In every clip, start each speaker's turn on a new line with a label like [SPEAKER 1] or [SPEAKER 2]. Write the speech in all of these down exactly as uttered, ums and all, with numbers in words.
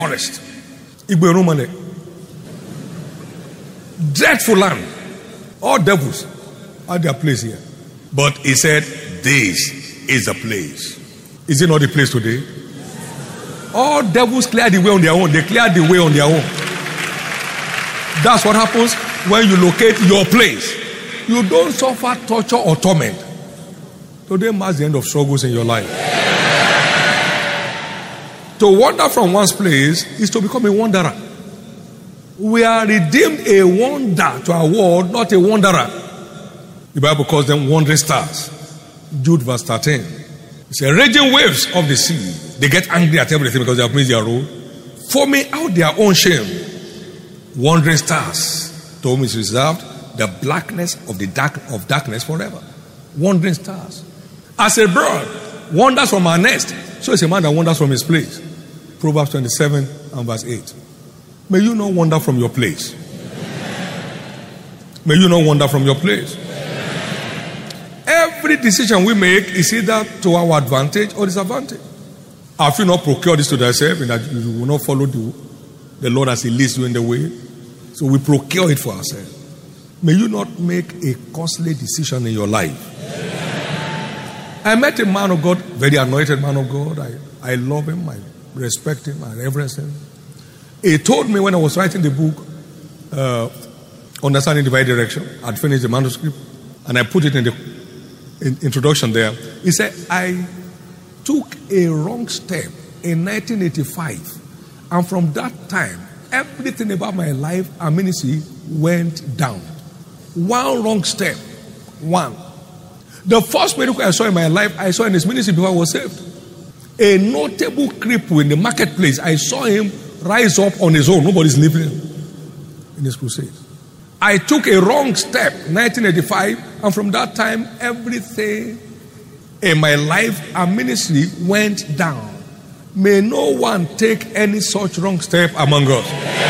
[SPEAKER 1] forest. Igberumane. Dreadful land. All devils had their place here. But he said, this is the place. Is it not the place today? All devils clear the way on their own. They clear the way on their own. That's what happens when you locate your place. You don't suffer torture or torment. Today marks the end of struggles in your life. To wander from one's place is to become a wanderer. We are redeemed a wonder to our world, not a wanderer. The Bible calls them wandering stars. Jude verse thirteen. It says, raging waves of the sea. They get angry at everything because they have missed their road, foaming out their own shame. Wandering stars, to whom is reserved the blackness of the dark of darkness forever. Wandering stars. As a bird wanders from her nest, so is a man that wanders from his place. Proverbs twenty-seven and verse eight. May you not wander from your place. May you not wander from your place. Every decision we make is either to our advantage or disadvantage. Have you not procured this to thyself in that you will not follow the, the Lord as he leads you in the way? So we procure it for ourselves. May you not make a costly decision in your life. I met a man of God, very anointed man of God. I, I love him, I respect him, I reverence him. He told me when I was writing the book, uh, Understanding Divine Direction, I'd finished the manuscript, and I put it in the in introduction there. He said, I took a wrong step in nineteen eighty-five, and from that time, everything about my life and ministry went down. One wrong step. One. The first miracle I saw in my life, I saw in his ministry before I was saved. A notable cripple in the marketplace, I saw him rise up on his own. Nobody's living in his crusade. I took a wrong step, nineteen eighty-five, and from that time, everything in my life and ministry went down. May no one take any such wrong step among us.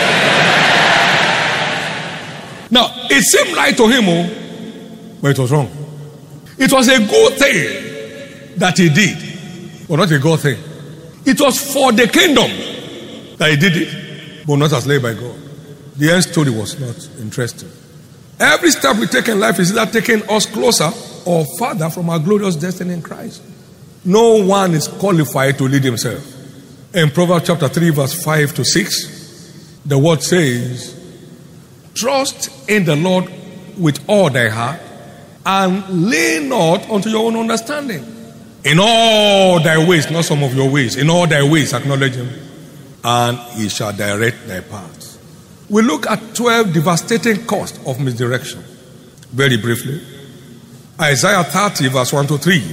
[SPEAKER 1] Now, it seemed right to him, oh, but it was wrong. It was a good thing that he did, but not a good thing. It was for the kingdom that he did it, but not as laid by God. The end story was not interesting. Every step we take in life is either taking us closer or farther from our glorious destiny in Christ. No one is qualified to lead himself. In Proverbs chapter three, verse five to six, the word says, trust in the Lord with all thy heart, and lean not unto your own understanding. In all thy ways, not some of your ways, in all thy ways acknowledge him, and he shall direct thy paths. We look at twelve devastating costs of misdirection. Very briefly. Isaiah thirty, verse one to three.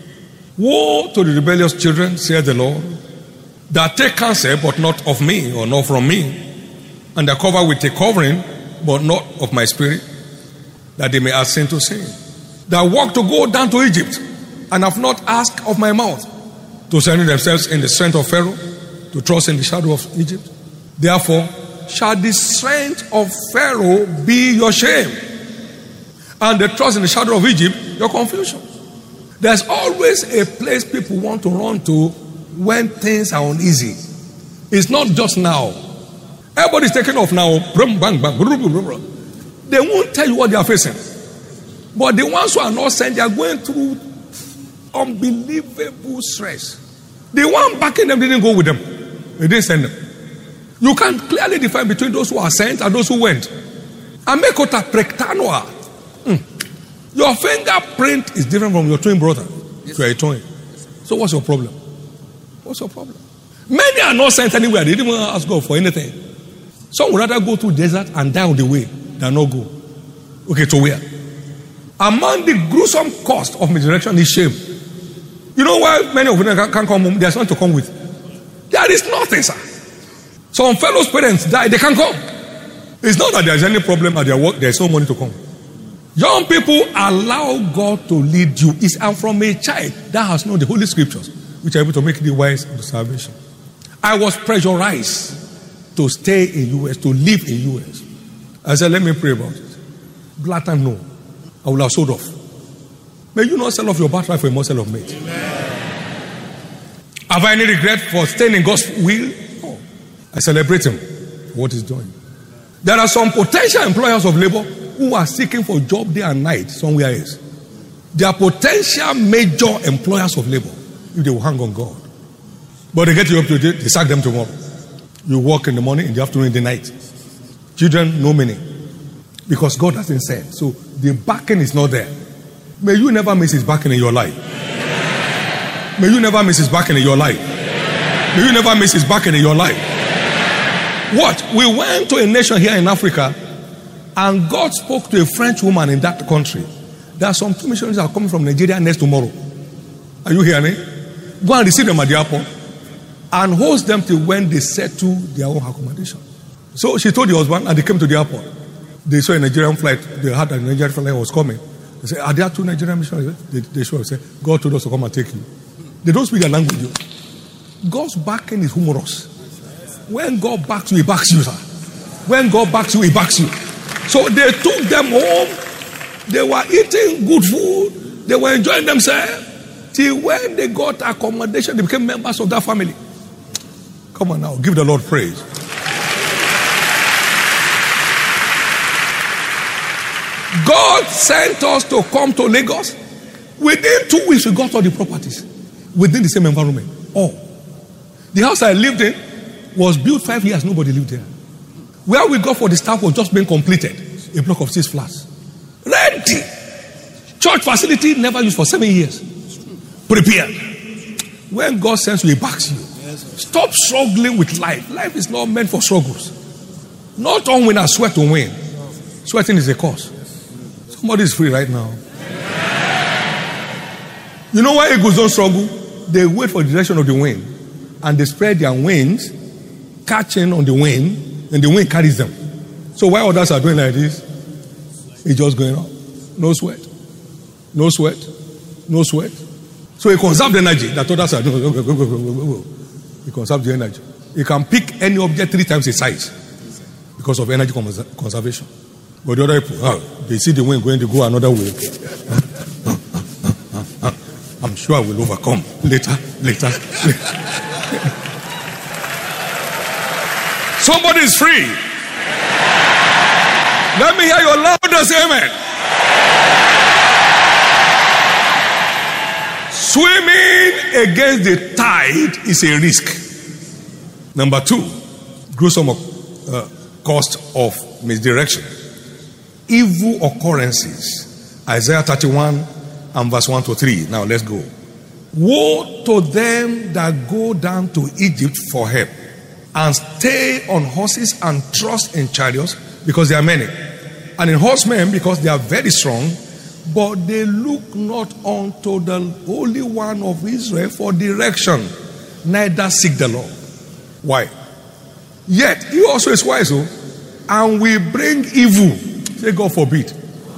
[SPEAKER 1] Woe to the rebellious children, saith the Lord, that take counsel, but not of me, or not from me, and are covered with a covering, but not of my spirit, that they may add sin to sin. That walk to go down to Egypt, and have not asked of my mouth, to surrender themselves in the strength of Pharaoh, to trust in the shadow of Egypt. Therefore, shall the strength of Pharaoh be your shame, and the trust in the shadow of Egypt your confusion. There's always a place people want to run to when things are uneasy. It's not just now. Everybody's taking off now. Bang, bang, bang. They won't tell you what they are facing. But the ones who are not sent, they are going through unbelievable stress. The one backing them didn't go with them. They didn't send them. You can clearly define between those who are sent and those who went. Amekota prektanoa. Mm. Your fingerprint is different from your twin brother. Yes. You are a twin. So what's your problem? What's your problem? Many are not sent anywhere. They didn't want to ask God for anything. Some would rather go through desert and die on the way than not go. Okay, to where? Among the gruesome cost of misdirection is shame. You know why many of them can't come home? There's nothing to come with. There is nothing, sir. Some fellows' parents die, they can't come. It's not that there's any problem at their work, there's no money to come. Young people, allow God to lead you. It's and from a child that has known the Holy Scriptures, which are able to make the wise unto salvation. I was pressurized to stay in U S, to live in U S. I said, let me pray about it. Blatant no. I will have sold off. May you not sell off your birthright for a morsel of meat. Amen. Have I any regret for staying in God's will? No. I celebrate him for what he's doing. There are some potential employers of labor who are seeking for job day and night somewhere else. They are potential major employers of labor if they will hang on God. But they get you up today, they sack them tomorrow. You work in the morning, in the afternoon, in the night. Children, no meaning. Because God hasn't said. So the backing is not there. May you never miss his backing in your life. May you never miss his backing in your life. May you never miss his backing in your life. What? We went to a nation here in Africa, and God spoke to a French woman in that country. There are some two missionaries that are coming from Nigeria next tomorrow. Are you hearing me? Go and receive them at the airport and host them till when they settle their own accommodation. So she told the husband, and they came to the airport. They saw a Nigerian flight. They heard that a Nigerian flight was coming. They said, are there two Nigerian missionaries? They, they show up. Say, God told us to come and take you. They don't speak their language. God's backing is humorous. When God backs you, he backs you, sir. When God backs you, he backs you. So they took them home. They were eating good food. They were enjoying themselves. Till when they got accommodation, they became members of that family. Come on now, give the Lord praise. God sent us to come to Lagos. Within two weeks, we got all the properties within the same environment. All. The house I lived in was built five years. Nobody lived there. Where we got for the staff was just being completed. A block of six flats. Ready. Church facility never used for seven years. Prepared. When God sends you, he backs you. Stop struggling with life. Life is not meant for struggles. Not on when I sweat to win. Sweating is a cause. Somebody is free right now. You know why eagles don't struggle? They wait for the direction of the wind, and they spread their wings, catching on the wind, and the wind carries them. So while others are doing like this, it's just going on. No sweat. No sweat. No sweat. So he conserves the energy that others are doing. He conserves the energy. He can pick any object three times its size because of energy conservation. But the other people, oh, they see the wind going to go another way. I'm sure I will overcome later, later. Somebody is free. Let me hear your loudest amen. Swimming against the tide is a risk. Number two, gruesome uh, cost of misdirection. Evil occurrences. Isaiah thirty-one and verse one to three. Now let's go. Woe to them that go down to Egypt for help, and stay on horses and trust in chariots, because they are many, and in horsemen, because they are very strong, but they look not unto the Holy One of Israel for direction, neither seek the Lord. Why? Yet he also is wise, oh, and we bring evil. Say, God forbid.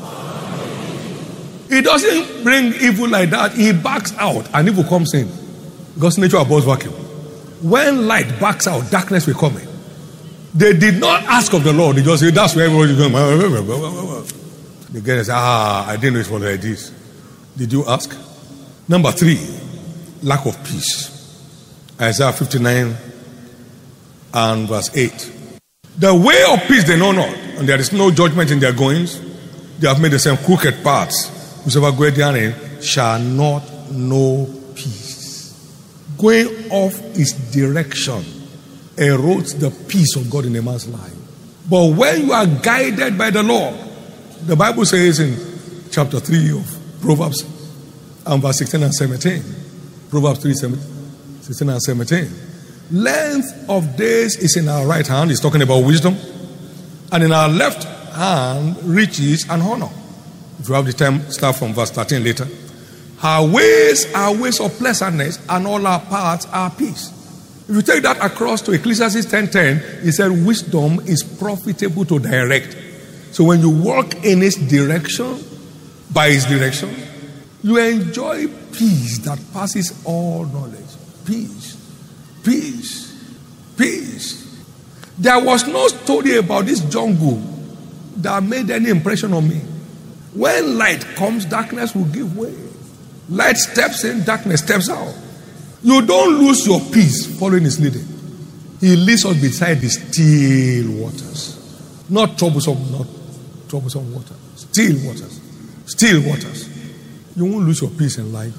[SPEAKER 1] He doesn't bring evil like that. He backs out and evil comes in. Because nature abhors vacuum. When light backs out, darkness will come in. They did not ask of the Lord. They just say, that's where everybody's going. The guy says, ah, I didn't know it was like this. Did you ask? Number three, lack of peace. Isaiah fifty-nine and verse eight. The way of peace they know not, and there is no judgment in their goings. They have made the same crooked paths. Whosoever goeth therein shall not know peace. Going off its direction erodes the peace of God in a man's life. But when you are guided by the Lord, the Bible says in chapter three of Proverbs and verse sixteen and seventeen, Proverbs three, sixteen and seventeen, length of days is in our right hand. He's talking about wisdom. And in our left hand, riches and honor. If you have the time, start from verse thirteen later. Her ways are ways of pleasantness, and all our paths are peace. If you take that across to Ecclesiastes ten ten, he said wisdom is profitable to direct. So when you walk in its direction, by its direction, you enjoy peace that passes all knowledge. Peace. Peace. Peace. There was no story about this jungle that made any impression on me. When light comes, darkness will give way. Light steps in, darkness steps out. You don't lose your peace following his leading. He leads us beside the still waters. Not troublesome, not troublesome water. Still waters. Still waters. You won't lose your peace in life.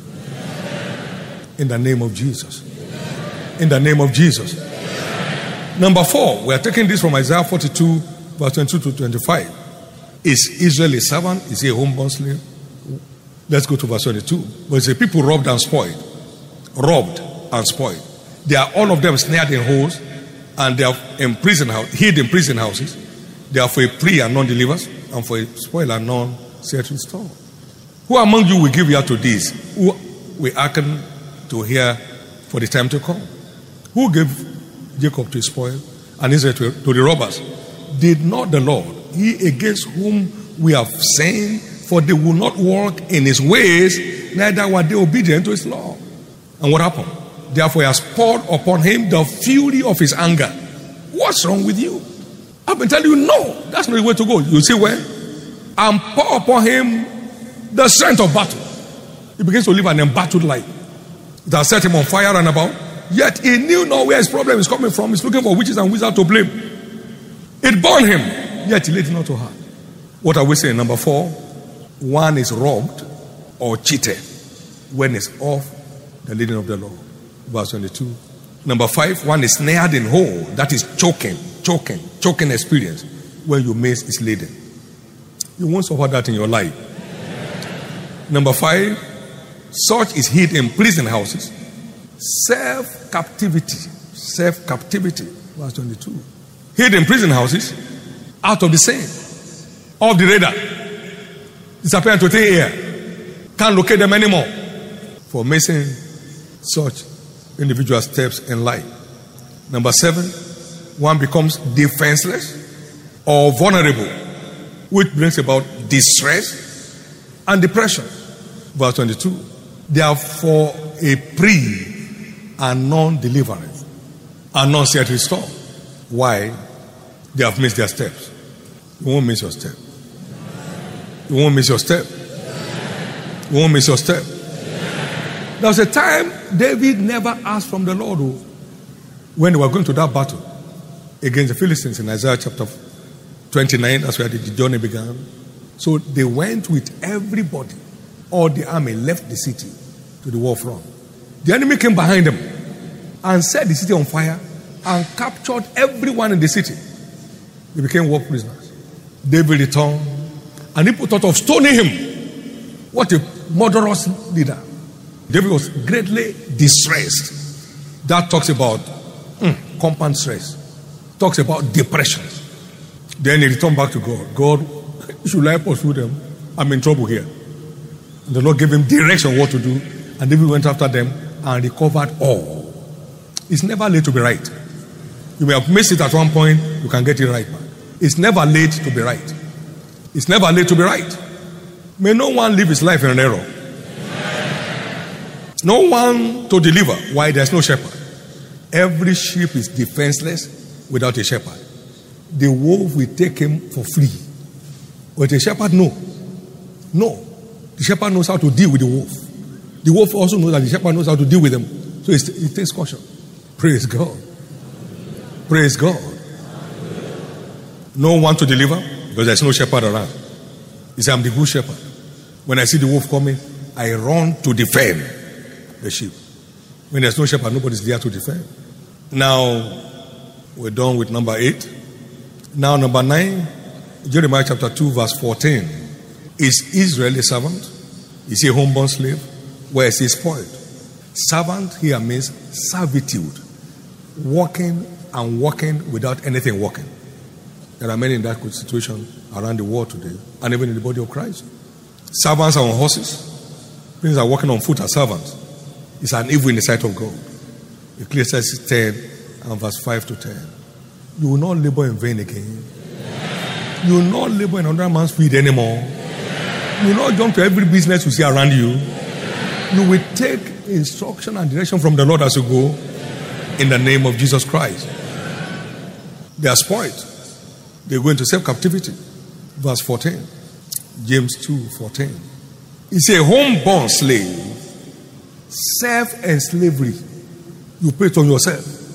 [SPEAKER 1] In the name of Jesus. In the name of Jesus. Number four, we are taking this from Isaiah forty-two, verse twenty-two to twenty-five. Is Israel a servant? Is he a homeborn slave? Let's go to verse twenty-two. But it's a people robbed and spoiled. Robbed and spoiled. They are all of them snared in holes, and they are in prison house, hid in prison houses. They are for a prey and non-believers, and for a spoil and non-set restore. Who among you will give ear to this? Who will hearken to hear for the time to come? Who gave Jacob to spoil and Israel to, to the robbers? Did not the Lord, he against whom we have sinned, for they will not walk in his ways, neither were they obedient to his law. And what happened? Therefore he has poured upon him the fury of his anger. What's wrong with you? I've been telling you, no, that's not the way to go. You see where? And pour upon him the strength of battle. He begins to live an embattled life. It has set him on fire and about. Yet he knew not where his problem is coming from. He's looking for witches and wizards to blame. It burned him, yet he laid it not to heart. What are we saying? Number four, one is robbed or cheated when it's off the leading of the law. Verse twenty-two. Number five, one is snared in hole. That is choking, choking, choking experience when you miss its leading. You won't suffer that in your life. Number five, such is hid in prison houses. Self-captivity. Self-captivity. Verse twenty-two. Hid in prison houses, out of the same, off the radar, disappear to thin air, can't locate them anymore for missing such individual steps in life. Number seven, one becomes defenseless or vulnerable, which brings about distress and depression. Verse twenty-two. Therefore, a prey and non-deliverance and non-set restore. Why? They have missed their steps. You won't miss your step. You won't miss your step. You won't miss your step. There was a time David never asked from the Lord who, when they were going to that battle against the Philistines in Isaiah chapter twenty-nine. That's where the journey began. So they went with everybody. All the army left the city to the war front. The enemy came behind them and set the city on fire and captured everyone in the city. They became war prisoners. David returned and people thought of stoning him. What a murderous leader. David was greatly distressed. That talks about mm, compound stress. Talks about depression. Then he returned back to God. God, should I pursue them? I'm in trouble here. And the Lord gave him direction on what to do. And David went after them and recovered all. It's never late to be right. You may have missed it at one point, you can get it right back. It's never late to be right. It's never late to be right. May no one live his life in an error. No one to deliver why there's no shepherd. Every sheep is defenseless without a shepherd. The wolf will take him for free. But the shepherd, no. No. The shepherd knows how to deal with the wolf. The wolf also knows that the shepherd knows how to deal with them. So it takes caution. Praise God. Praise God. No one to deliver because there's no shepherd around. He said, I'm the good shepherd. When I see the wolf coming, I run to defend the sheep. When there's no shepherd, nobody's there to defend. Now, we're done with number eight. Now, number nine, Jeremiah chapter two, verse fourteen. Is Israel a servant? Is he a homeborn slave? Where is he spoiled? Servant here means servitude. Walking and walking without anything walking. There are many in that situation around the world today, and even in the body of Christ. Servants are on horses. Things are walking on foot as servants. It's an evil in the sight of God. Ecclesiastes ten and verse five to ten. You will not labor in vain again. You will not labor in another man's field anymore. You will not jump to every business you see around you. You will take instruction and direction from the Lord as you go in the name of Jesus Christ. They are spoiled. They go into self-captivity. Verse fourteen. James two fourteen. It's a homeborn slave. Self and slavery. You pay it on yourself.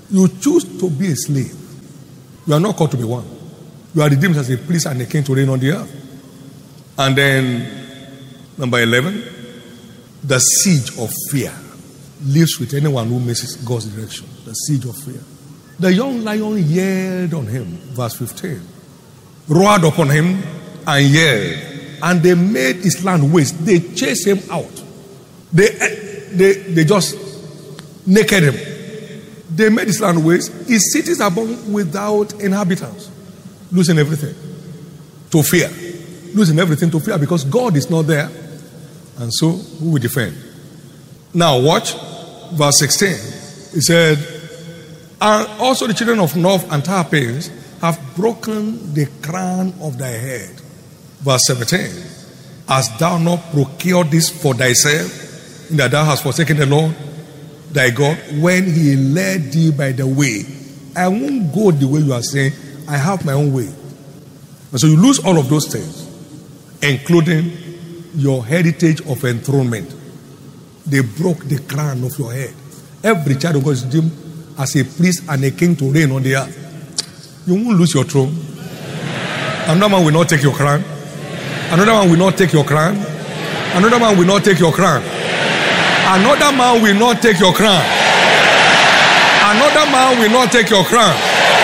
[SPEAKER 1] You choose to be a slave. You are not called to be one. You are redeemed as a priest and a king to reign on the earth. And then, number eleven, the siege of fear lives with anyone who misses God's direction. The siege of fear. The young lion yelled on him, verse fifteen, roared upon him and yelled, and they made his land waste. They chased him out. They, they, they just naked him. They made his land waste. His cities are born without inhabitants, losing everything to fear. Losing everything to fear because God is not there. And so, who will defend? Now, watch verse sixteen. He said, and also the children of North and Tarpaeans have broken the crown of thy head. Verse seventeen. Hast thou not procured this for thyself, in that thou hast forsaken the Lord thy God, when he led thee by the way? I won't go the way you are saying. I have my own way. And so you lose all of those things, including your heritage of enthronement. They broke the crown of your head. Every child of God is redeemed as a priest and a king to reign on the earth. You won't lose your throne. Another man will not take your crown. Another man will not take your crown. Another man will not take your crown. Another man will not take your crown. Another man will not take your crown.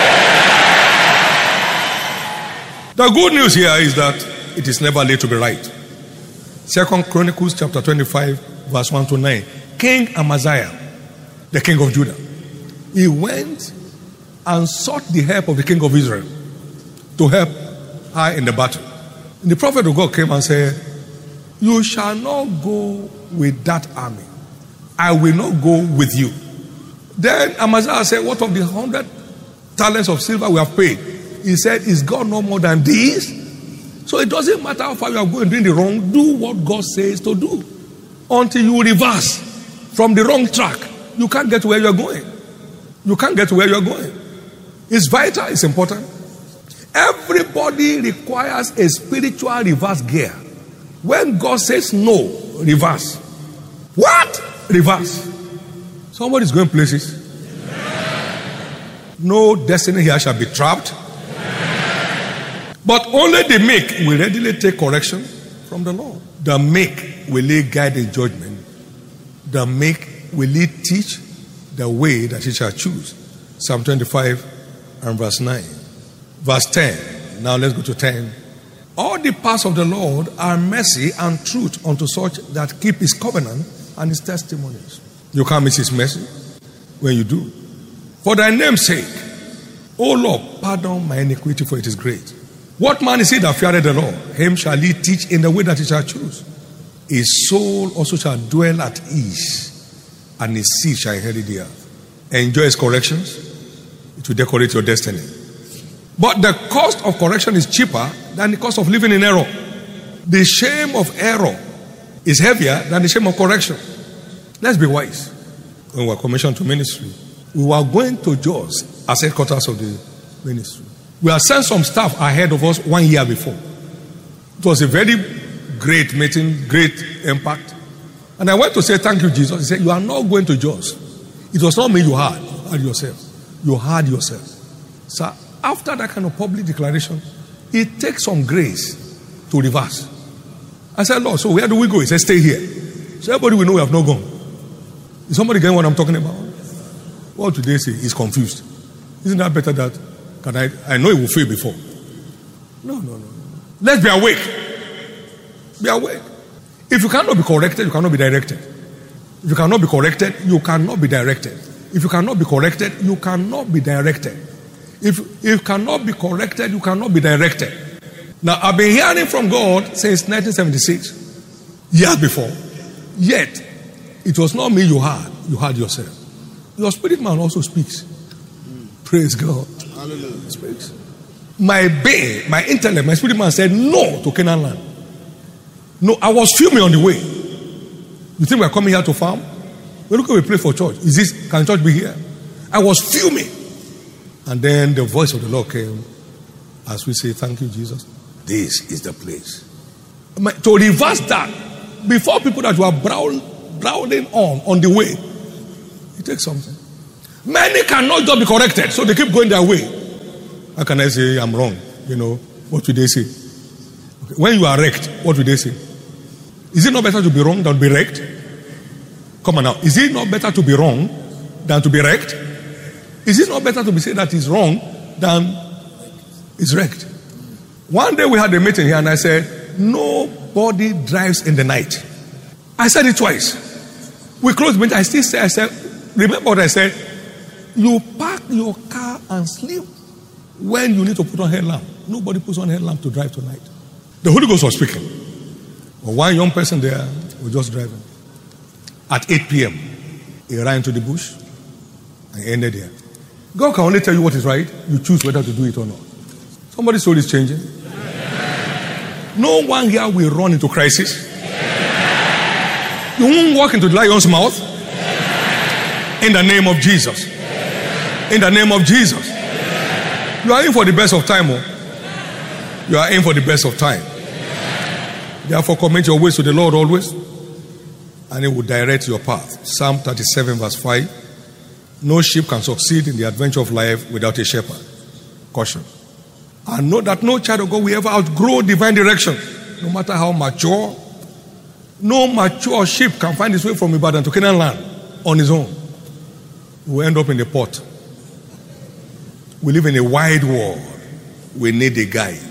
[SPEAKER 1] The good news here is that it is never late to be right. Second Chronicles chapter twenty-five, verse one to nine. King Amaziah, the king of Judah, he went and sought the help of the king of Israel to help her in the battle. And the prophet of God came and said, you shall not go with that army. I will not go with you. Then Amaziah said, what of the hundred talents of silver we have paid? He said, is God no more than this? So it doesn't matter how far you are going doing the wrong. Do what God says to do. Until you reverse from the wrong track, you can't get to where you are going. You can't get to where you are going. It's vital, it's important. Everybody requires a spiritual reverse gear. When God says no, reverse. What? Reverse. Somebody's going places. No destiny here shall be trapped. But only the meek will readily take correction from the Lord. The meek will he guide in judgment. The meek will he teach the way that he shall choose. Psalm twenty-five and verse nine. Verse ten. Now let's go to ten. All the paths of the Lord are mercy and truth unto such that keep his covenant and his testimonies. You can't miss his mercy when you do. For thy name's sake, O Lord, pardon my iniquity, for it is great. What man is he that feareth the Lord? Him shall he teach in the way that he shall choose. His soul also shall dwell at ease, and his seed shall inherit the earth. Enjoy his corrections, it will decorate your destiny. But the cost of correction is cheaper than the cost of living in error. The shame of error is heavier than the shame of correction. Let's be wise. When we were commissioned to ministry, we were going to Jos as headquarters of the ministry. We had sent some staff ahead of us one year before. It was a very great meeting, great impact. And I went to say, thank you, Jesus. He said, you are not going to Jos. It was not me you had. You had yourself. You had yourself. So after that kind of public declaration, it takes some grace to reverse. I said, Lord, so where do we go? He said, stay here. So everybody will know we have not gone. Is somebody getting what I'm talking about? What today say? He's confused. Isn't that better that can I, I know it will fail before? No, no, no. Let's be awake. Be awake. If you cannot be corrected, you cannot be directed. If you cannot be corrected, you cannot be directed. If you cannot be corrected, you cannot be directed. If, if you cannot be corrected, you cannot be directed. Now, I've been hearing from God since nineteen seventy-six, years before. Yet, it was not me you had, you had yourself. Your spirit man also speaks. Mm. Praise God. Hallelujah. Speaks. My being, my intellect, my spirit man said no to Canaan land. No, I was fuming on the way. You think we're coming here to farm? Well, look at we pray for church. Is this, can church be here? I was fuming. And then the voice of the Lord came as we say, thank you, Jesus. This is the place. To reverse that, before people that were brow, browling on, on the way, it takes something. Many cannot just be corrected, so they keep going their way. How can I say I'm wrong? You know, what will they say? Okay. When you are wrecked, what will they say? Is it not better to be wrong than to be wrecked? Come on now. Is it not better to be wrong than to be wrecked? Is it not better to be said that it's wrong than it's wrecked? One day we had a meeting here and I said, nobody drives in the night. I said it twice. We closed the meeting. I still say, I said, remember what I said? You park your car and sleep when you need to put on headlamp. Nobody puts on headlamp to drive tonight. The Holy Ghost was speaking. But one young person there was just driving. At eight p.m., he ran into the bush and ended there. God can only tell you what is right. You choose whether to do it or not. Somebody's soul is changing. No one here will run into crisis. You won't walk into the lion's mouth. In the name of Jesus. In the name of Jesus. You are in for the best of time. Oh. You are in for the best of time. Therefore, commit your ways to the Lord always, and He will direct your path. Psalm thirty-seven verse five. No sheep can succeed in the adventure of life without a shepherd. Caution. And know that no child of God will ever outgrow divine direction, no matter how mature. No mature sheep can find his way from Ibadan to Canaan land on his own. He will end up in the pot. We live in a wide world. We need a guide.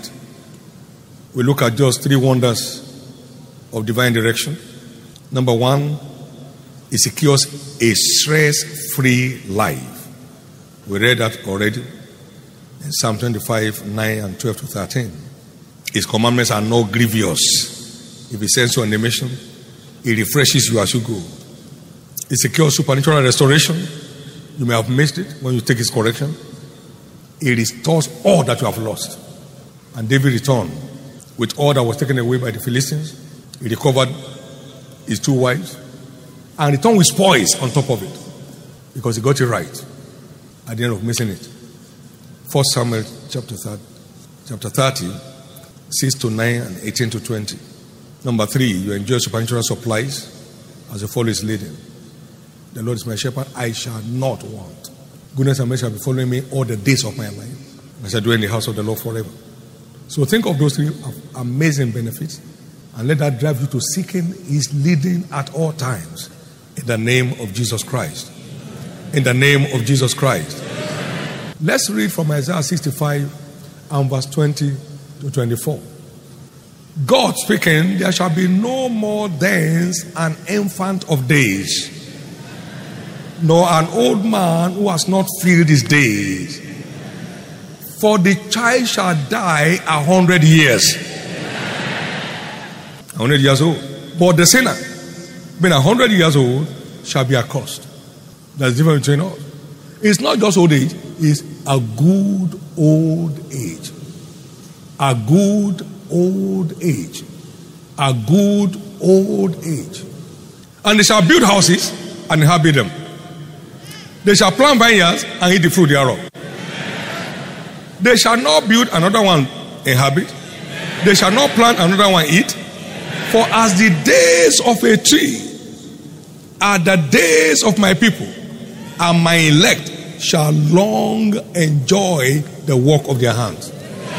[SPEAKER 1] We look at just three wonders of divine direction. Number one, it secures a stress-free life. We read that already in Psalm twenty-five, nine and twelve to thirteen. His commandments are not grievous. If He sends you on a mission, He refreshes you as you go. It secures supernatural restoration. You may have missed it when you take His correction. He restores all that you have lost. And David returned with all that was taken away by the Philistines. He recovered his two wives and returned with spoils on top of it, because he got it right at the end of missing it. First Samuel chapter thirty, chapter thirty, six to nine and eighteen to twenty. Number three, you enjoy supernatural supplies as the follow is leading. The Lord is my shepherd, I shall not want. Goodness and mercy shall be following me all the days of my life. I shall dwell in the house of the Lord forever. So think of those three amazing benefits and let that drive you to seeking His leading at all times. In the name of Jesus Christ. In the name of Jesus Christ. Let's read from Isaiah sixty-five and verse twenty to twenty-four. God speaking, there shall be no more thence an infant of days, nor an old man who has not filled his days. For the child shall die a hundred years. A hundred years old. But the sinner, being a hundred years old, shall be accursed. That's the difference between us. It's not just old age, it's a good old age. A good old age. A good old age. And they shall build houses and inhabit them. They shall plant vineyards and eat the fruit thereof. They shall not build another one inhabit. They shall not plant another one eat. For as the days of a tree are the days of my people, and my elect shall long enjoy the work of their hands.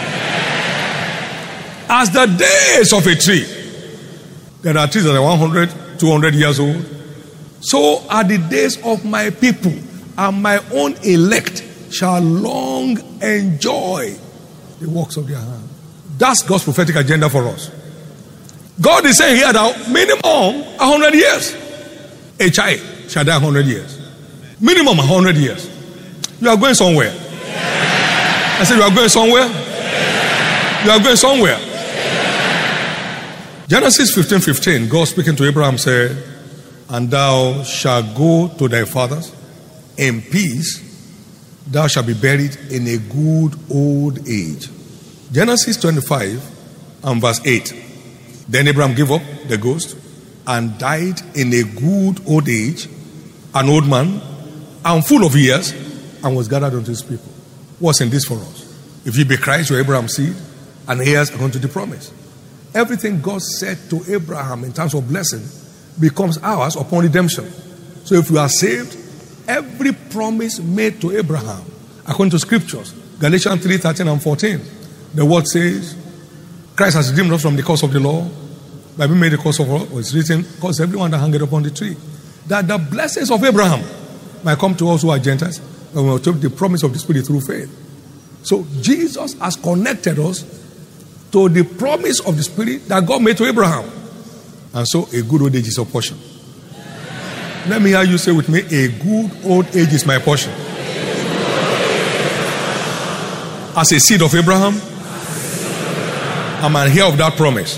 [SPEAKER 1] As the days of a tree, there are trees that are one hundred, two hundred years old. So are the days of my people, and my own elect shall long enjoy the works of their hands. That's God's prophetic agenda for us. God is saying here that minimum a hundred years. A child shall die a hundred years. Minimum a hundred years. You are going somewhere. I said you are going somewhere. You are going somewhere. Genesis fifteen fifteen, God speaking to Abraham said, and thou shalt go to thy fathers in peace, thou shalt be buried in a good old age. Genesis twenty-five and verse eight. Then Abraham gave up the ghost and died in a good old age, an old man, and full of years, and was gathered unto his people. What's in this for us? If you be Christ, you are Abraham's seed, and heirs unto the promise. Everything God said to Abraham in terms of blessing becomes ours upon redemption. So if we are saved, every promise made to Abraham, according to scriptures, Galatians three, thirteen and fourteen, the word says, Christ has redeemed us from the curse of the law, by being made the curse of law, it's written, curse everyone that hangeth upon the tree, that the blessings of Abraham might come to us who are Gentiles, and we will take the promise of the Spirit through faith. So Jesus has connected us to the promise of the Spirit that God made to Abraham. And so a good old age is a portion. Let me hear you say with me, a good old age is my portion. As a seed of Abraham, I'm an heir of that promise.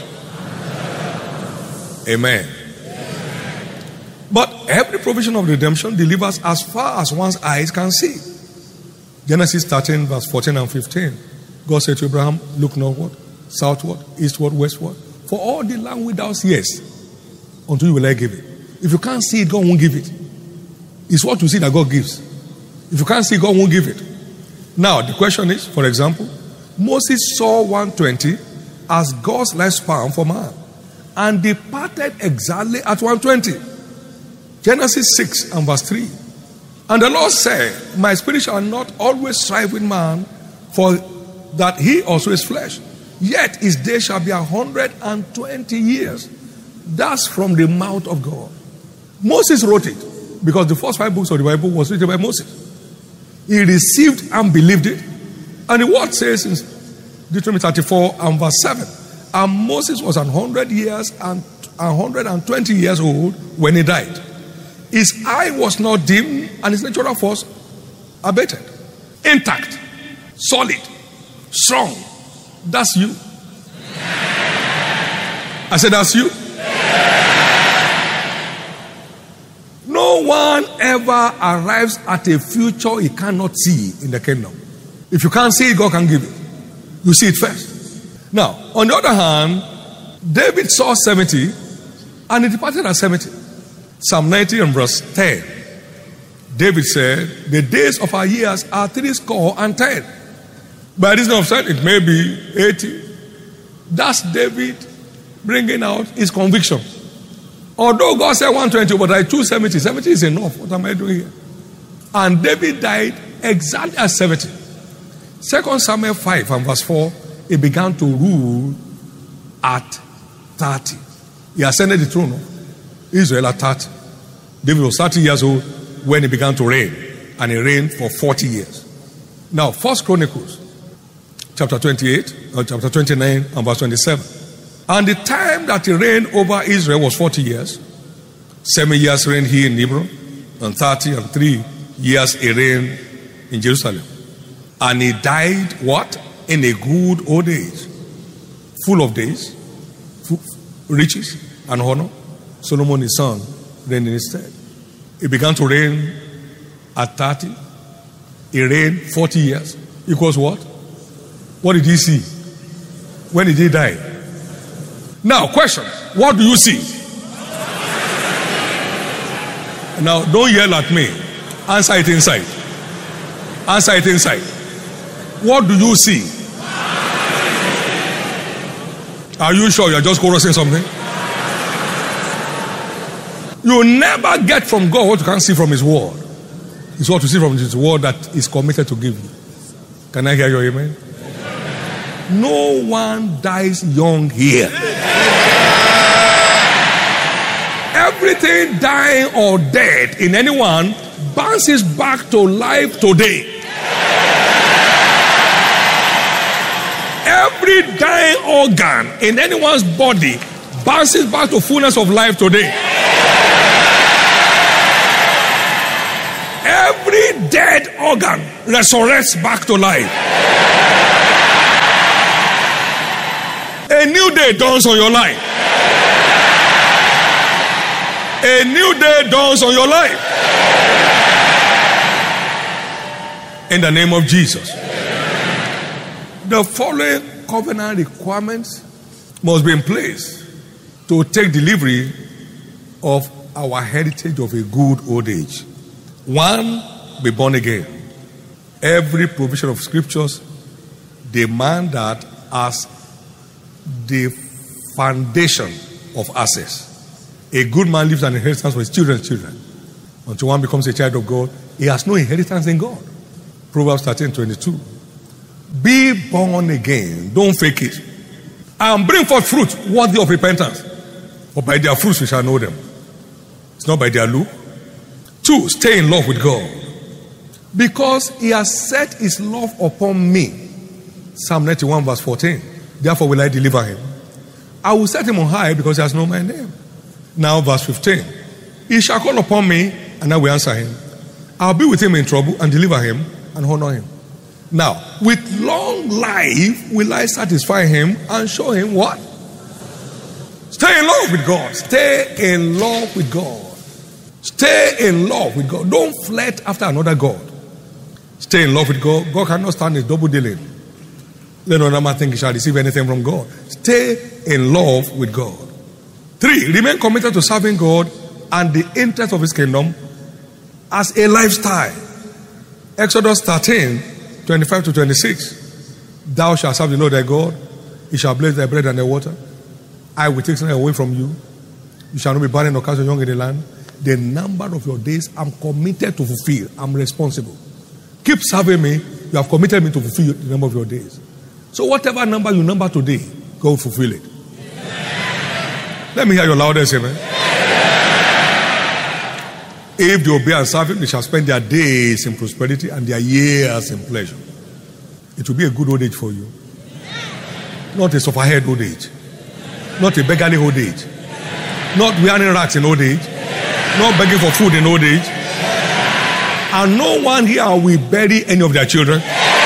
[SPEAKER 1] Amen. But every provision of redemption delivers as far as one's eyes can see. Genesis thirteen, verse fourteen and fifteen. God said to Abraham, look northward, southward, eastward, westward. For all the land without yes, until you will I give it. If you can't see it, God won't give it. It's what you see that God gives. If you can't see, God won't give it. Now, the question is, for example, Moses saw one hundred twenty as God's lifespan for man and departed exactly at one hundred twenty. Genesis six and verse three. And the Lord said, my spirit shall not always strive with man, for that he also is flesh. Yet his day shall be a hundred and twenty years. That's from the mouth of God. Moses wrote it because the first five books of the Bible was written by Moses. He received and believed it. And the word says in Deuteronomy thirty-four and verse seven, and Moses was one hundred years and one hundred twenty years old when he died. His eye was not dim and his natural force abated. Intact, solid, strong. That's you. I said, that's you. No one ever arrives at a future he cannot see in the kingdom. If you can't see it, God can give it. You see it first. Now, on the other hand, David saw seventy and he departed at seventy. Psalm ninety and verse ten. David said, the days of our years are three score and ten. By reason of said, it may be eighty. That's David bringing out his conviction. Although God said one hundred twenty, but I choose seventy. seventy is enough. What am I doing here? And David died exactly at seventy. Second Samuel five and verse four, he began to rule at thirty. He ascended the throne of Israel at thirty. David was thirty years old when he began to reign. And he reigned for forty years. Now, First Chronicles, chapter twenty-eight, or chapter twenty-nine and verse twenty-seven. And the time that he reigned over Israel was forty years. Seven years reigned he in Hebron, and thirty and three years he reigned in Jerusalem. And he died what? In a good old age, full of days, full, riches and honor. Solomon his son reigned in his stead. He began to reign at thirty. He reigned forty years. Equals what? What did he see? When did he die? Now, question. What do you see? Now, don't yell at me. Answer it inside. Answer it inside. What do you see? Are you sure you're just chorusing something? You never get from God what you can't see from His word. It's what you see from His word that is committed to give you. Can I hear your amen? No one dies young here. Everything dying or dead in anyone bounces back to life today. Every dying organ in anyone's body bounces back to fullness of life today. Every dead organ resurrects back to life. A new day dawns on your life. A new day dawns on your life. In the name of Jesus. The following covenant requirements must be in place to take delivery of our heritage of a good old age. One, be born again. Every provision of scriptures demand that as the foundation of access. A good man leaves an inheritance for his children's children. Until one becomes a child of God, he has no inheritance in God. Proverbs thirteen twenty-two. Be born again. Don't fake it. And bring forth fruit worthy of repentance. For by their fruits we shall know them. It's not by their look. Two, stay in love with God. Because he has set his love upon me. Psalm ninety-one verse fourteen. Therefore will I deliver him. I will set him on high because he has known my name. Now verse fifteen. He shall call upon me and I will answer him. I'll be with him in trouble and deliver him and honor him. Now, with long life will I satisfy him and show him what? Stay in love with God. Stay in love with God. Stay in love with God. Don't flirt after another God. Stay in love with God. God cannot stand his double dealing. Let no man think he shall receive anything from God. Stay in love with God. Three, remain committed to serving God and the interest of his kingdom as a lifestyle. Exodus thirteen, twenty-five to twenty-six. Thou shalt serve the Lord thy God. He shall bless thy bread and thy water. I will take something away from you. You shall not be barren or cast young in the land. The number of your days I'm committed to fulfill. I'm responsible. Keep serving me. You have committed me to fulfill the number of your days. So whatever number you number today, go fulfill it. Amen. Let me hear your loudest amen. Amen. If they obey and serve him, they shall spend their days in prosperity and their years in pleasure. It will be a good old age for you. Not a sufferhead old age. Not a beggarly old age. Not wearing racks in old age. Not begging for food in old age. And no one here will bury any of their children.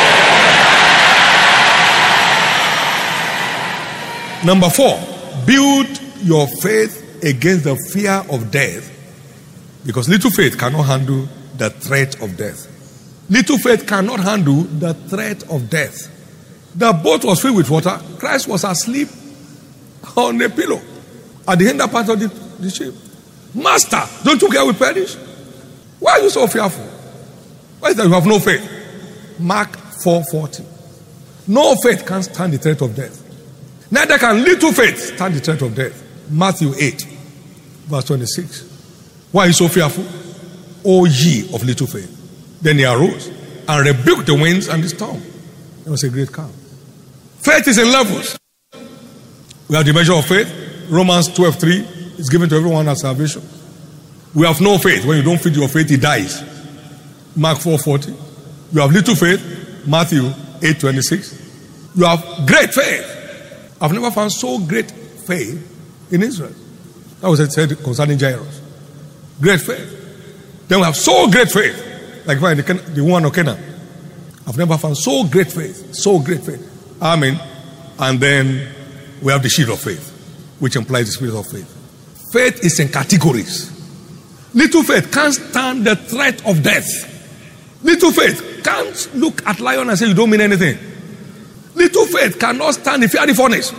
[SPEAKER 1] Number four, build your faith against the fear of death. Because little faith cannot handle the threat of death. Little faith cannot handle the threat of death. The boat was filled with water. Christ was asleep on a pillow at the hinder part of the, the ship. Master, don't you care we perish? Why are you so fearful? Why is that you have no faith? Mark four forty. No faith can stand the threat of death. Neither can little faith stand the threat of death. Matthew eight, verse twenty-six. Why are you so fearful? O ye of little faith. Then he arose and rebuked the winds and the storm. There was a great calm. Faith is in levels. We have the measure of faith. Romans twelve three is given to everyone as salvation. We have no faith. When you don't feed your faith, it dies. Mark four forty. You have little faith. Matthew eight twenty-six. You have great faith. I've never found so great faith in Israel. That was said concerning Jairus. Great faith. Then we have so great faith. Like the, the woman of Canaan. I've never found so great faith. So great faith. Amen. And then we have the shield of faith, which implies the spirit of faith. Faith is in categories. Little faith can't stand the threat of death. Little faith can't look at lion and say you don't mean anything. Little faith cannot stand the fiery furnace.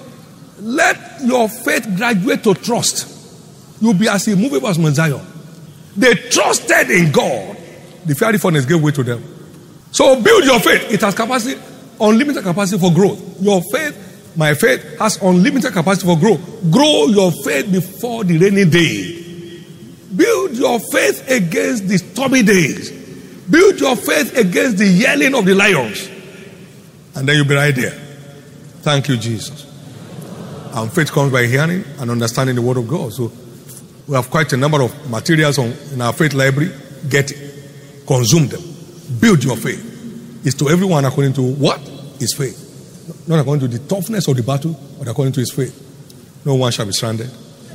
[SPEAKER 1] Let your faith graduate to trust. You'll be as immovable as Mount Zion. They trusted in God. The fiery furnace gave way to them. So build your faith. It has capacity, unlimited capacity for growth. Your faith, my faith, has unlimited capacity for growth. Grow your faith before the rainy day. Build your faith against the stormy days. Build your faith against the yelling of the lions. And then you'll be right there. Thank you, Jesus. And faith comes by hearing and understanding the word of God. So we have quite a number of materials on, in our faith library. Get it. Consume them. Build your faith. It's to everyone according to what is faith. Not according to the toughness of the battle, but according to his faith. No one shall be stranded.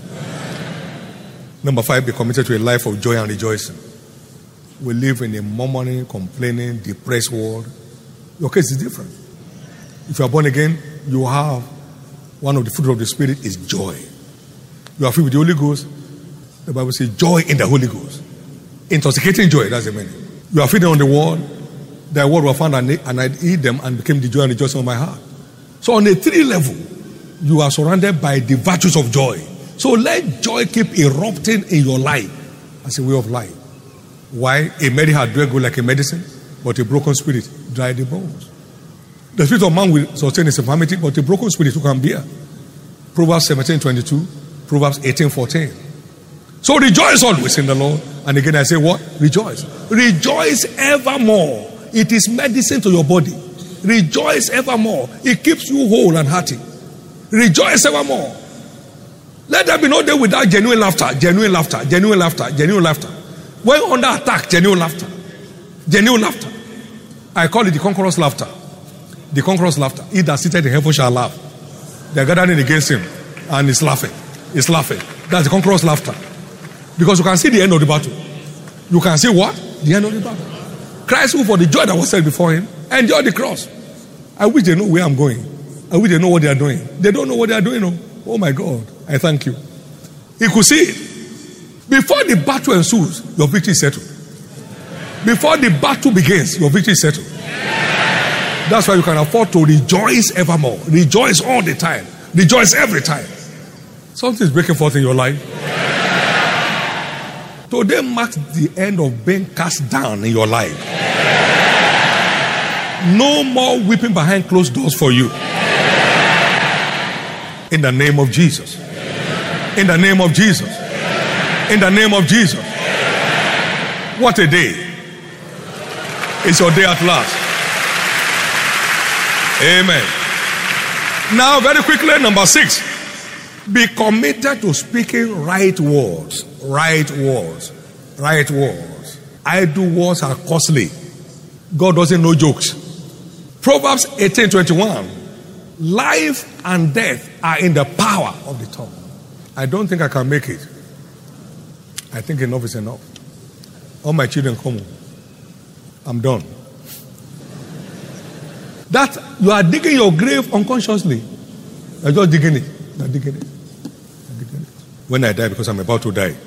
[SPEAKER 1] Number five, be committed to a life of joy and rejoicing. We live in a murmuring, complaining, depressed world. Your case is different. If you are born again, you have one of the fruit of the Spirit is joy. You are filled with the Holy Ghost. The Bible says joy in the Holy Ghost. Intoxicating joy, that's the meaning. You are feeding on the word. Thy word was found and I eat them and became the joy and rejoicing of my heart. So on a three level, you are surrounded by the virtues of joy. So let joy keep erupting in your life as a way of life. Why? A merry heart doeth good like a medicine, but a broken spirit dry the bones. The spirit of man will sustain his infirmity, but a broken spirit who can bear. Proverbs seventeen twenty-two, Proverbs eighteen fourteen. So rejoice always in the Lord. And again I say what? Rejoice. Rejoice evermore. It is medicine to your body. Rejoice evermore. It keeps you whole and hearty. Rejoice evermore. Let there be no day without genuine laughter, genuine laughter, genuine laughter, genuine laughter. When under attack, genuine laughter. Genuine laughter. I call it the conqueror's laughter. The conqueror's laughter. He that seated in heaven shall laugh. They are gathering against him and he's laughing. He's laughing. That's the conqueror's laughter. Because you can see the end of the battle. You can see what? The end of the battle. Christ, who for the joy that was set before him, endured the cross. I wish they know where I'm going. I wish they know what they are doing. They don't know what they are doing. Oh, oh my God. I thank you. He could see it. Before the battle ensues, your victory is settled. Before the battle begins, your victory is settled. That's why you can afford to rejoice evermore. Rejoice all the time. Rejoice every time. Something is breaking forth in your life. Today marks the end of being cast down in your life. No more weeping behind closed doors for you. In the name of Jesus. In the name of Jesus. In the name of Jesus. What a day. It's your day at last. Amen. Now, very quickly, number six. Be committed to speaking right words. Right words. Right words. Idle words are costly. God doesn't know jokes. Proverbs eighteen twenty-one. Life and death are in the power of the tongue. I don't think I can make it. I think enough is enough. All my children come home. I'm done. That you are digging your grave unconsciously. You're just digging it. You're digging it. You're digging it. When I die, because I'm about to die.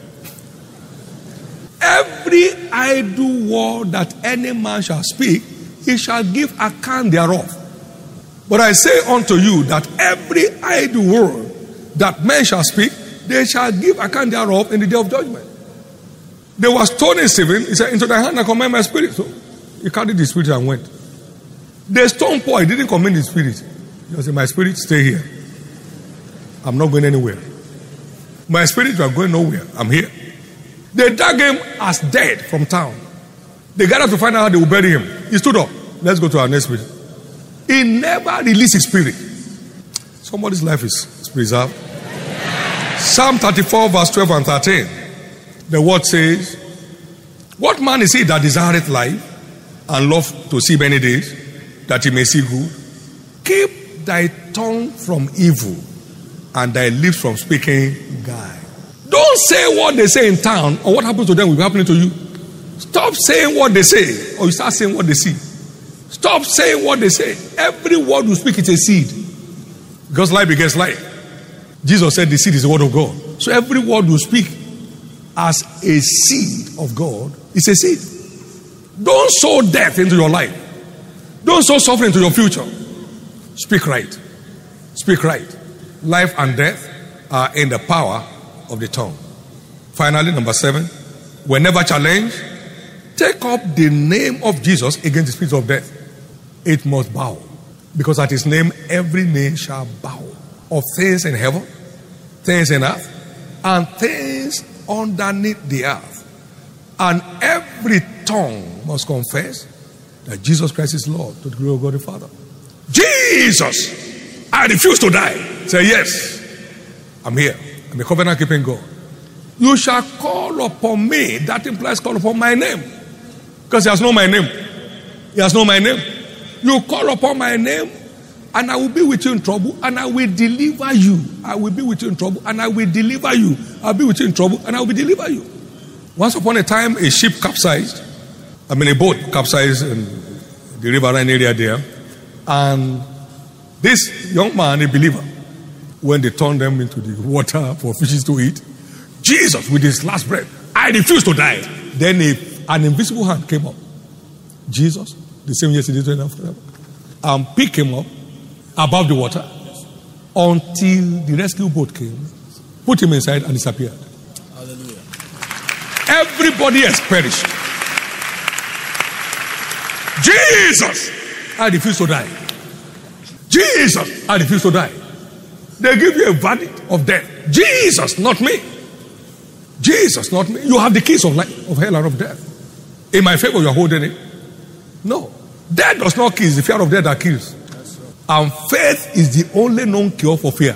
[SPEAKER 1] Every idle word that any man shall speak, he shall give account thereof. But I say unto you that every idle word that men shall speak, they shall give account thereof in the day of judgment. They were stoning Stephen. He said, into thy hand I commend my spirit. So he carried the spirit and went. The stone Paul, he didn't commend his spirit. He said, my spirit, stay here. I'm not going anywhere. My spirit, you are going nowhere. I'm here. They dug him as dead from town. They gathered to find out how they would bury him. He stood up. Let's go to our next meeting. He never released his spirit. Somebody's life is, is preserved. Psalm thirty-four, verse twelve and thirteen. The word says, what man is he that desireth life and love to see many days, that he may see good? Keep thy tongue from evil and thy lips from speaking guile. Don't say what they say in town or what happens to them will be happening to you. Stop saying what they say or you start saying what they see. Stop saying what they say. Every word you speak is a seed. Because life begets life. Jesus said the seed is the word of God. So every word you speak as a seed of God is a seed. Don't sow death into your life. Don't sow suffering into your future. Speak right. Speak right. Life and death are in the power of the tongue. Finally, number seven. Whenever challenged, take up the name of Jesus against the spirit of death. It must bow. Because at his name, every knee shall bow. Of things in heaven, things in earth, and things underneath the earth. And every tongue must confess that Jesus Christ is Lord, to the glory of God the Father. Jesus, I refuse to die. Say yes, I'm here. I'm a covenant keeping God. You shall call upon me. That implies call upon my name. Because he has known my name. He has known my name. You call upon my name, and I will be with you in trouble, and I will deliver you. I will be with you in trouble, and I will deliver you. I'll be with you in trouble, and I will deliver you. Once upon a time, a ship capsized. I mean, a boat capsized in the riverine area there. And this young man, a believer, when they turned them into the water for fishes to eat, Jesus, with his last breath, I refuse to die. Then a, an invisible hand came up. Jesus, the same yesterday, today, and forever, and picked him up above the water until the rescue boat came, put him inside, and disappeared.
[SPEAKER 2] Hallelujah.
[SPEAKER 1] Everybody has perished. Jesus, I refuse to die. Jesus, I refuse to die. They give you a verdict of death. Jesus, not me. Jesus, not me. You have the keys of life, of hell and of death. In my favor, you are holding it. No. Death does not kill. The fear of death that kills. And faith is the only known cure for fear.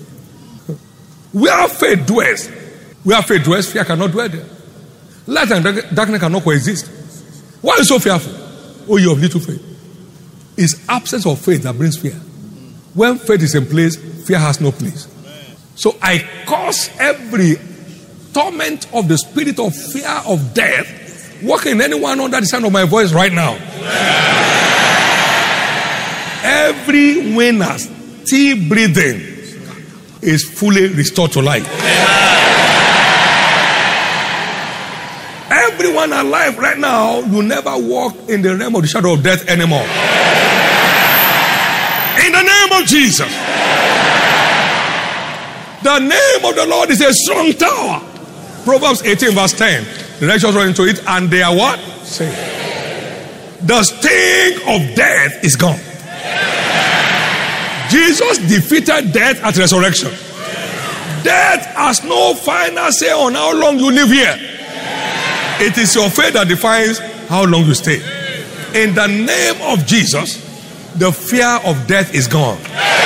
[SPEAKER 1] Where faith dwells, where faith dwells, fear cannot dwell there. Light and darkness cannot coexist. Why are you so fearful? Oh, you have little faith. It's absence of faith that brings fear. When faith is in place, fear has no place. So I cause every torment of the spirit of fear of death working in anyone under the sound of my voice right now. Every winner still breathing is fully restored to life. Everyone alive right now, you never walk in the realm of the shadow of death anymore. In the name of Jesus. The name of the Lord is a strong tower. Proverbs eighteen verse ten. The righteous run into it and they are what? Saved. The sting of death is gone. Jesus defeated death at resurrection. Death has no final say on how long you live here. It is your faith that defines how long you stay. In the name of Jesus, the fear of death is gone.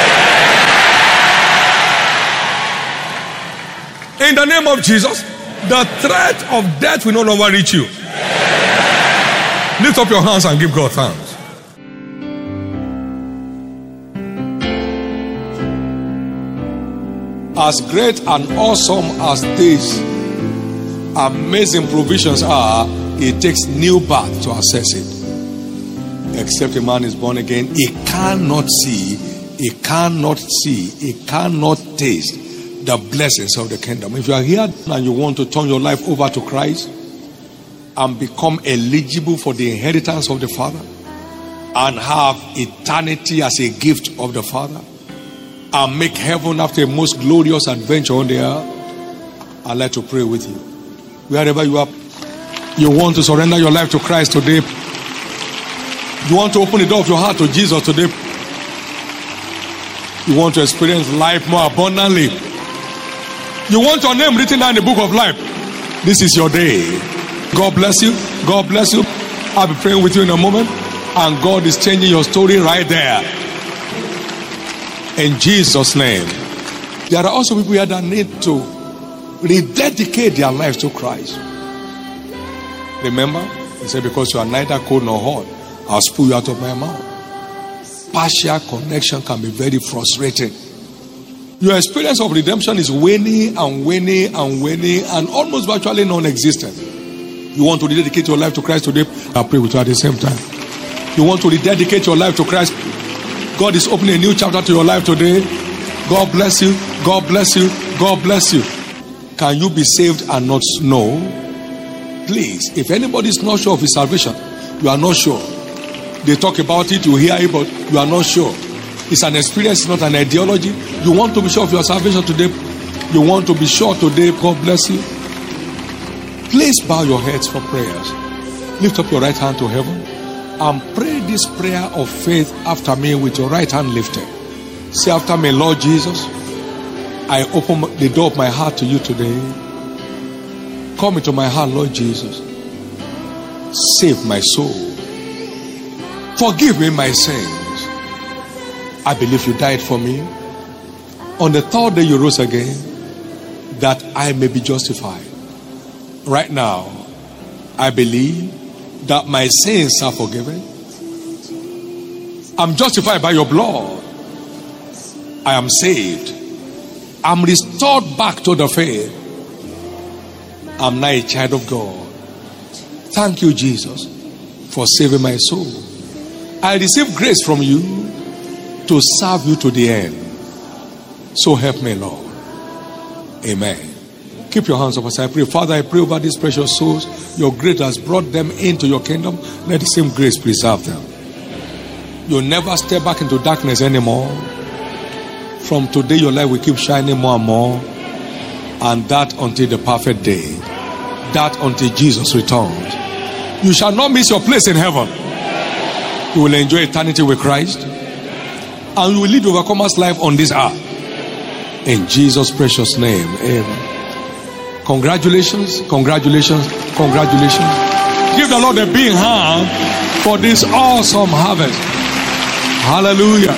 [SPEAKER 1] In the name of Jesus, the threat of death will no longer reach you. Lift up your hands and give God thanks. As great and awesome as these amazing provisions are, it takes new birth to access it. Except a man is born again, he cannot see, he cannot see, he cannot taste the blessings of the kingdom. If you are here and you want to turn your life over to Christ and become eligible for the inheritance of the Father and have eternity as a gift of the Father and make heaven after a most glorious adventure on the earth, I'd like to pray with you. Wherever you are, you want to surrender your life to Christ today. You want to open the door of your heart to Jesus today. You want to experience life more abundantly. You want your name written down in the book of life. This is your day. God bless you. God bless you. I'll be praying with you in a moment. And God is changing your story right there. In Jesus' name. There are also people here that need to rededicate their lives to Christ. Remember, he said, because you are neither cold nor hot, I'll spew you out of my mouth. Partial connection can be very frustrating. Your experience of redemption is waning and waning and waning and almost virtually non-existent. You want to rededicate your life to Christ today? I'll pray with you at the same time. You want to rededicate your life to Christ? God is opening a new chapter to your life today. God bless you. God bless you. God bless you. Can you be saved and not know? Please, if anybody is not sure of his salvation, you are not sure. They talk about it, you hear it, but you are not sure. It's an experience, not an ideology. You want to be sure of your salvation today. You want to be sure today. God bless you. Please bow your heads for prayers. Lift up your right hand to heaven and pray this prayer of faith after me with your right hand lifted. Say after me, Lord Jesus, I open the door of my heart to you today. Come into my heart, Lord Jesus. Save my soul. Forgive me my sins. I believe you died for me. On the third day you rose again, that I may be justified. Right now, I believe that my sins are forgiven. I'm justified by your blood. I am saved. I'm restored back to the faith. I'm now a child of God. Thank you, Jesus, for saving my soul. I receive grace from you to serve you to the end. So help me, Lord. Amen. Keep your hands up as I pray. Father, I pray over these precious souls. Your grace has brought them into your kingdom. Let the same grace preserve them. You'll never step back into darkness anymore. From today, your light will keep shining more and more. And that until the perfect day. That until Jesus returns. You shall not miss your place in heaven. You will enjoy eternity with Christ. And you will lead overcomer's life on this earth. In Jesus' precious name. Amen. Congratulations, congratulations, congratulations. Give the Lord a big hand for this awesome harvest. Hallelujah.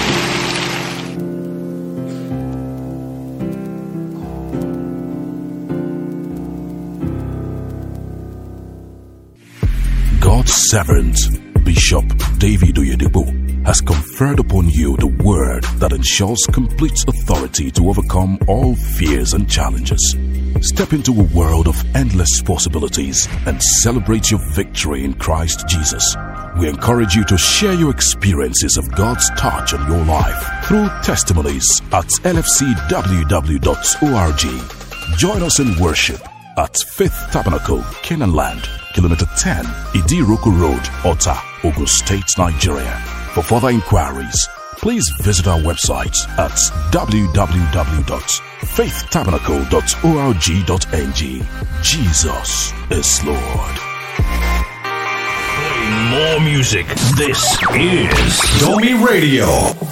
[SPEAKER 2] God's servant, Bishop David Oyedepo, has conferred upon you the word that ensures complete authority to overcome all fears and challenges. Step into a world of endless possibilities and celebrate your victory in Christ Jesus. We encourage you to share your experiences of God's touch on your life through testimonies at L F C W W dot org. Join us in worship at Faith Tabernacle, Canaan Land, Kilometer ten, Idiroko Road, Ota, Ogun State, Nigeria. For further inquiries, please visit our website at w w w dot faith tabernacle dot org dot n g. Jesus is Lord.
[SPEAKER 3] Playing more music. This is
[SPEAKER 4] Domi Radio.